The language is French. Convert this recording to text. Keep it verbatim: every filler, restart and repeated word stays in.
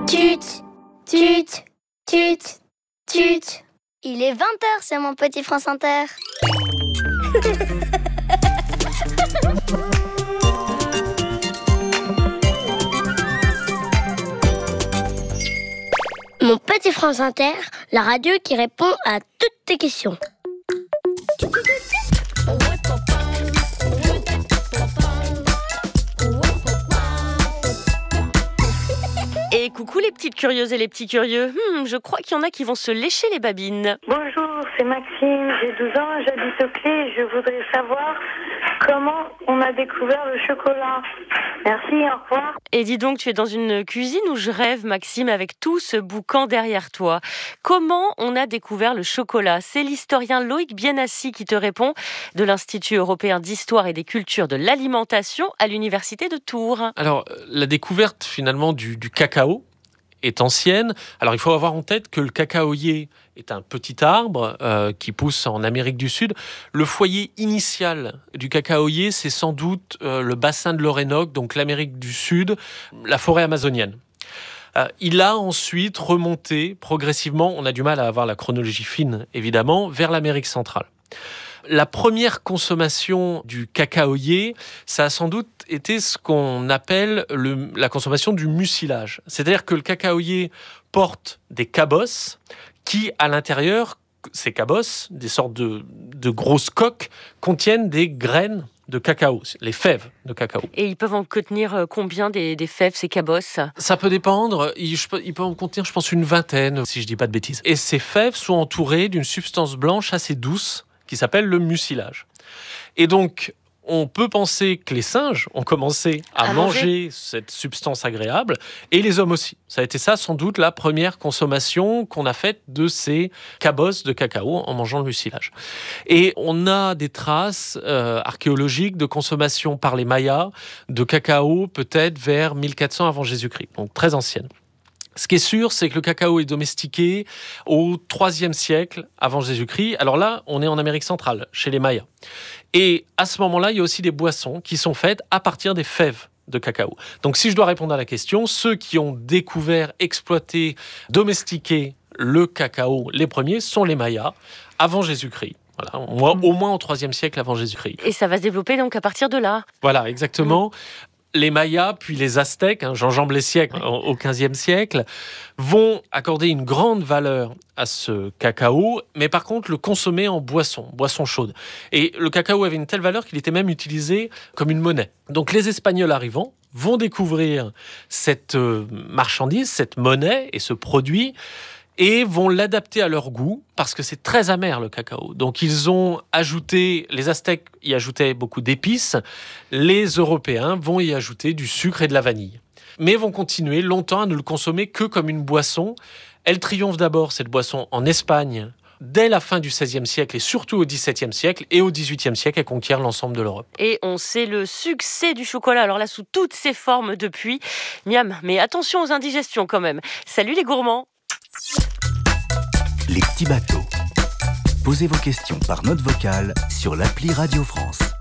Tut, tut, tut, tut. Il est vingt heures, c'est mon petit France Inter. Mon petit France Inter, la radio qui répond à toutes tes questions. Et coucou les petites curieuses et les petits curieux. Hmm, je crois qu'il y en a qui vont se lécher les babines. Bonjour, c'est Maxime, j'ai douze ans, j'habite au Clé. Je voudrais savoir comment on a découvert le chocolat. Merci, au revoir. Et dis donc, tu es dans une cuisine où je rêve, Maxime, avec tout ce boucan derrière toi. Comment on a découvert le chocolat ? C'est l'historien Loïc Bienassi qui te répond, de l'Institut européen d'histoire et des cultures de l'alimentation à l'université de Tours. Alors, la découverte finalement du, du cacao est ancienne. Alors, il faut avoir en tête que le cacaoyer est un petit arbre euh, qui pousse en Amérique du Sud. Le foyer initial du cacaoyer, c'est sans doute euh, le bassin de l'Orénoque, donc l'Amérique du Sud, la forêt amazonienne. Euh, il a ensuite remonté progressivement, on a du mal à avoir la chronologie fine évidemment, vers l'Amérique centrale. La première consommation du cacaoyer, ça a sans doute été ce qu'on appelle le, la consommation du mucilage. C'est-à-dire que le cacaoyer porte des cabosses qui, à l'intérieur, ces cabosses, des sortes de, de grosses coques, contiennent des graines de cacao, les fèves de cacao. Et ils peuvent en contenir combien des, des fèves, ces cabosses ? Ça peut dépendre. Ils, ils peuvent en contenir, je pense, une vingtaine, si je dis pas de bêtises. Et ces fèves sont entourées d'une substance blanche assez douce qui s'appelle le mucilage. Et donc, on peut penser que les singes ont commencé à, à manger. manger cette substance agréable, et les hommes aussi. Ça a été ça, sans doute, la première consommation qu'on a faite de ces cabosses de cacao en mangeant le mucilage. Et on a des traces euh, archéologiques de consommation par les Mayas de cacao, peut-être vers mille quatre cents avant Jésus-Christ, donc très ancienne. Ce qui est sûr, c'est que le cacao est domestiqué au troisième siècle avant Jésus-Christ. Alors là, on est en Amérique centrale, chez les Mayas. Et à ce moment-là, il y a aussi des boissons qui sont faites à partir des fèves de cacao. Donc si je dois répondre à la question, ceux qui ont découvert, exploité, domestiqué le cacao, les premiers, sont les Mayas, avant Jésus-Christ. Voilà, au moins au troisième siècle avant Jésus-Christ. Et ça va se développer donc à partir de là. Voilà, exactement. Mmh. Les Mayas, puis les Aztèques, hein, j'enjambe les siècles, au quinzième siècle, vont accorder une grande valeur à ce cacao, mais par contre le consommer en boisson, boisson chaude. Et le cacao avait une telle valeur qu'il était même utilisé comme une monnaie. Donc les Espagnols arrivant vont découvrir cette marchandise, cette monnaie et ce produit, et vont l'adapter à leur goût, parce que c'est très amer le cacao. Donc ils ont ajouté, les Aztèques y ajoutaient beaucoup d'épices, les Européens vont y ajouter du sucre et de la vanille. Mais vont continuer longtemps à ne le consommer que comme une boisson. Elle triomphe d'abord, cette boisson, en Espagne, dès la fin du seizième siècle et surtout au dix-septième siècle, et au dix-huitième siècle, elle conquiert l'ensemble de l'Europe. Et on sait le succès du chocolat, alors là, sous toutes ses formes depuis. Miam, mais attention aux indigestions quand même. Salut les gourmands! Les petits bateaux. Posez vos questions par note vocale sur l'appli Radio France.